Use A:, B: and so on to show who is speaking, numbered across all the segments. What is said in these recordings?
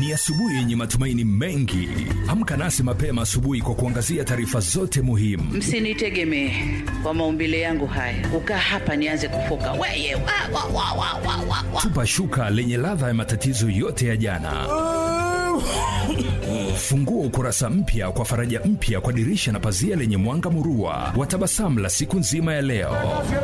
A: Ni asubuhi yenye matumaini mengi. Amka nasi mapema asubuhi kwa kuangazia taarifa zote muhimu.
B: Msinitegemee kwa maumbile yangu haya. Kukaa hapa nianze kufoka. Weye, wa.
A: Tupa shuka lenye ladha ya matatizo yote ya jana. Fungua ukurasa mpya kwa faraja mpya kwa dirisha na pazia lenye mwanga murua wa tabasamu la siku nzima ya leo.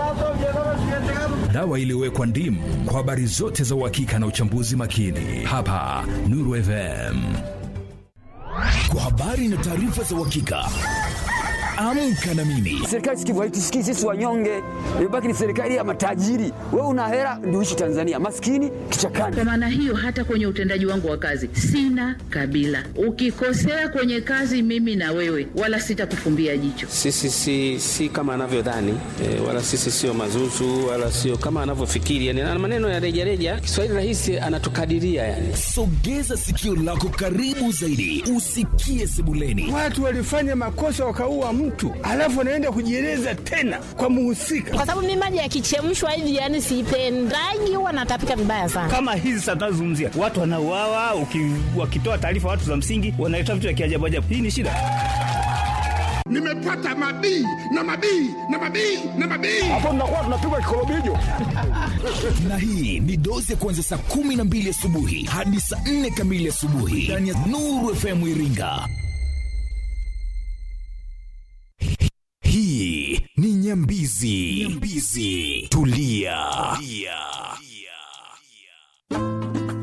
A: Dawa iliyowekwa ndimu kwa habari zote za uhakika na uchambuzi makini. Hapa Nuru FM. Kwa habari na taarifa za uhakika. Amka na mimi.
C: Serikali sikivu haitusikii sisi wanyonge. Imebaki ni serikali ya matajiri. Wewe una hela ndio uishi Tanzania. Maskini kichakani.
B: Kwa maana hiyo hata kwenye utendaji wangu wa kazi sina kabila. Ukikosea kwenye kazi mimi na wewe wala sitakufumbia jicho.
D: Sisi si kama anavyodhani, wala sisi sio mazuzu wala sio kama anavyofikiri. Yani na maneno ya rejareja, Kiswahili rahisi anatukadiria yani.
A: Sogeza sikio lako karibu zaidi. Usikie sebuleni.
E: Watu walifanya makosa wakaua mtu, alafu anaenda kujieleza tena kwa muhusika.
F: Kwa sababu mimi maji yakichemshwa hivi yani sipendagi, huwa natapika vibaya sana.
G: Kama hizi sasa tunazungumzia watu wanauawa, wakitoa taarifa watu za msingi wanaleta vitu vya kiajabu ajabu. Hii ni shida.
H: Nimepata mabii na mabii na mabii na mabii.
E: Hapo tunakuwa tunapigwa kikorobijo.
A: Na hii ni dozi ya kuanzia saa 12 asubuhi hadi saa 4 kamili asubuhi ndani ya Nuru FM Iringa. Hii ni Nyambizi. Tulia.